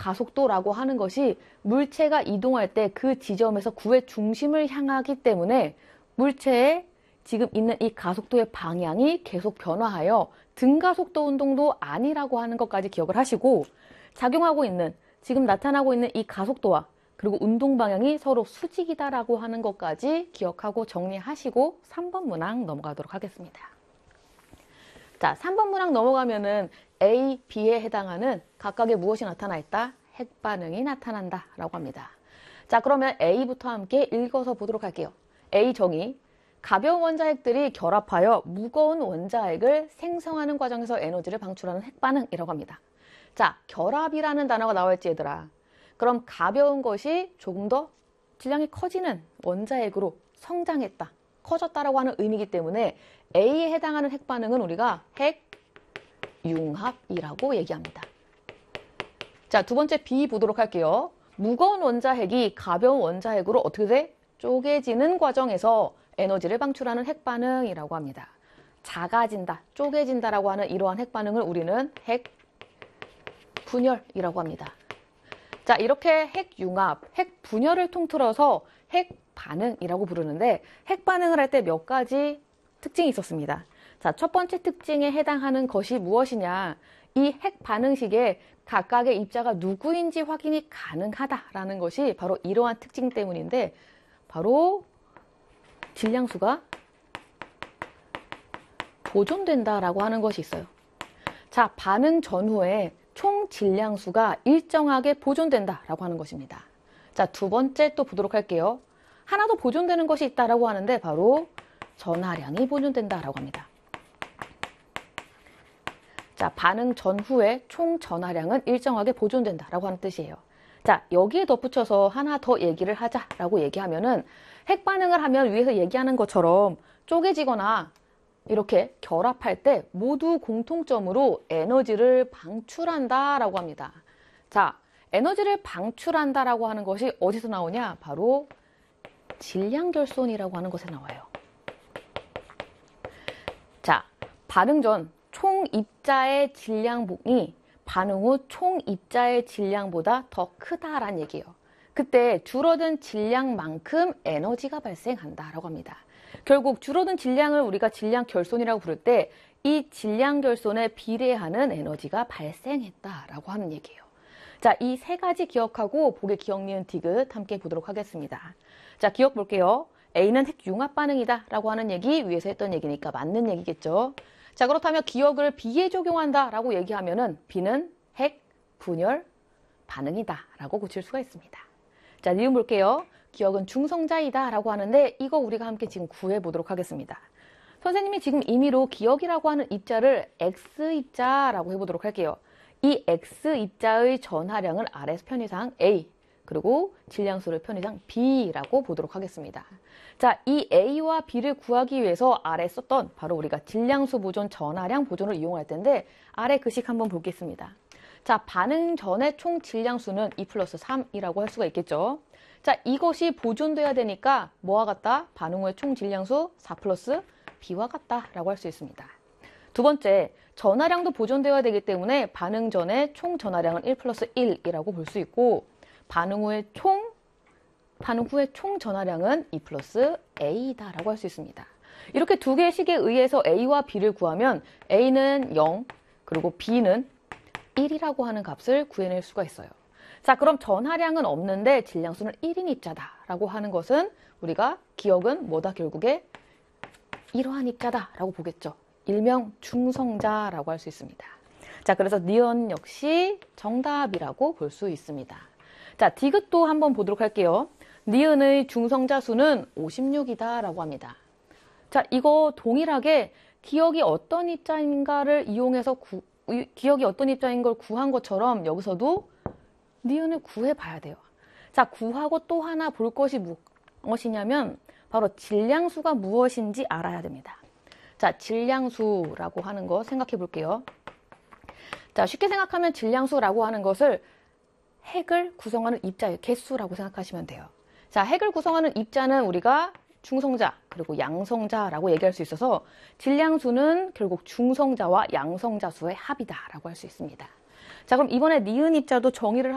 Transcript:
가속도라고 하는 것이 물체가 이동할 때 그 지점에서 구의 중심을 향하기 때문에 물체의 지금 있는 이 가속도의 방향이 계속 변화하여 등가속도 운동도 아니라고 하는 것까지 기억을 하시고, 작용하고 있는, 지금 나타나고 있는 이 가속도와 그리고 운동 방향이 서로 수직이다라고 하는 것까지 기억하고 정리하시고 3번 문항 넘어가도록 하겠습니다. 자, 3번 문항 넘어가면은 A, B에 해당하는 각각의 무엇이 나타나 있다? 핵반응이 나타난다 라고 합니다. 자, 그러면 A부터 함께 읽어서 보도록 할게요. A 정의. 가벼운 원자핵들이 결합하여 무거운 원자핵을 생성하는 과정에서 에너지를 방출하는 핵반응이라고 합니다. 자, 결합이라는 단어가 나와있지 얘들아. 그럼 가벼운 것이 조금 더 질량이 커지는 원자핵으로 성장했다, 커졌다라고 하는 의미이기 때문에 A에 해당하는 핵반응은 우리가 핵융합이라고 얘기합니다. 자, 두 번째 B 보도록 할게요. 무거운 원자핵이 가벼운 원자핵으로 어떻게 돼? 쪼개지는 과정에서 에너지를 방출하는 핵반응이라고 합니다. 작아진다, 쪼개진다라고 하는 이러한 핵반응을 우리는 핵분열이라고 합니다. 자, 이렇게 핵융합, 핵분열을 통틀어서 핵반응이라고 부르는데, 핵반응을 할 때 몇 가지 특징이 있었습니다. 자, 첫 번째 특징에 해당하는 것이 무엇이냐? 이 핵반응식에 각각의 입자가 누구인지 확인이 가능하다라는 것이 바로 이러한 특징 때문인데, 바로 질량수가 보존된다라고 하는 것이 있어요. 자, 반응 전후에 총 질량수가 일정하게 보존된다라고 하는 것입니다. 자, 두 번째 또 보도록 할게요. 하나 더 보존되는 것이 있다라고 하는데 바로 전하량이 보존된다라고 합니다. 자, 반응 전후에 총 전하량은 일정하게 보존된다라고 하는 뜻이에요. 자, 여기에 덧붙여서 하나 더 얘기를 하자라고 얘기하면은, 핵반응을 하면 위에서 얘기하는 것처럼 쪼개지거나 이렇게 결합할 때 모두 공통점으로 에너지를 방출한다라고 합니다. 자, 에너지를 방출한다라고 하는 것이 어디서 나오냐? 바로 질량결손이라고 하는 것에 나와요. 자, 반응 전 총 입자의 질량이 반응 후 총 입자의 질량보다 더 크다라는 얘기예요. 그때 줄어든 질량만큼 에너지가 발생한다라고 합니다. 결국 줄어든 질량을 우리가 질량 결손이라고 부를 때 이 질량 결손에 비례하는 에너지가 발생했다라고 하는 얘기예요. 자, 이 세 가지 기억하고 보기 기억, 니은, 디귿 함께 보도록 하겠습니다. 자, 기억 볼게요. A는 핵융합 반응이다 라고 하는 얘기, 위에서 했던 얘기니까 맞는 얘기겠죠. 자, 그렇다면 기억을 B에 적용한다 라고 얘기하면은 B는 핵분열 반응이다 라고 고칠 수가 있습니다. 자, 니은 볼게요. 기억은 중성자이다 라고 하는데 이거 우리가 함께 지금 구해보도록 하겠습니다. 선생님이 지금 임의로 기억이라고 하는 입자를 X입자라고 해보도록 할게요. 이 X입자의 전하량을 아래 편의상 A, 그리고 질량수를 편의상 B라고 보도록 하겠습니다. 자, 이 A와 B를 구하기 위해서 아래 썼던 바로 우리가 질량수 보존, 전하량 보존을 이용할 텐데, 아래 그식 한번 보겠습니다. 자, 반응 전의 총 질량수는 2 플러스 3이라고 할 수가 있겠죠. 자, 이것이 보존돼야 되니까 뭐와 같다? 반응 후의 총 질량수 4 플러스 B와 같다라고 할 수 있습니다. 두 번째, 전하량도 보존되어야 되기 때문에 반응 전의 총 전하량은 1 플러스 1이라고 볼 수 있고, 반응 후의 총 전하량은 2 플러스 A다라고 할 수 있습니다. 이렇게 두 개의 식에 의해서 A와 B를 구하면 A는 0, 그리고 B는 1이라고 하는 값을 구해낼 수가 있어요. 자, 그럼 전하량은 없는데 질량수는 1인 입자다라고 하는 것은 우리가 기억은 뭐다? 결국에 이러한 입자다라고 보겠죠. 일명 중성자라고 할 수 있습니다. 자, 그래서 니은 역시 정답이라고 볼 수 있습니다. 자, 디귿도 한번 보도록 할게요. 니은의 중성자 수는 56이다라고 합니다. 자, 이거 동일하게 기억이 어떤 입자인가를 이용해서 기억이 어떤 입자인 걸 구한 것처럼 여기서도 니은을 구해봐야 돼요. 자, 구하고 또 하나 볼 것이 무엇이냐면 바로 질량수가 무엇인지 알아야 됩니다. 자, 질량수라고 하는 거 생각해 볼게요. 자, 쉽게 생각하면 질량수라고 하는 것을 핵을 구성하는 입자의 개수라고 생각하시면 돼요. 자, 핵을 구성하는 입자는 우리가 중성자 그리고 양성자라고 얘기할 수 있어서 질량수는 결국 중성자와 양성자 수의 합이다라고 할 수 있습니다. 자, 그럼 이번에 니은 입자도 정의를